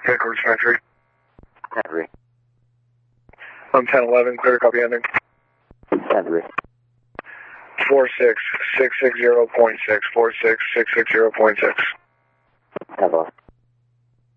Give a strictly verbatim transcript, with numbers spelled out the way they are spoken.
Headquarters Factory. Factory. I'm ten eleven, clear copy ending. Factory. four six six six zero point six, four six six six zero point six. Have a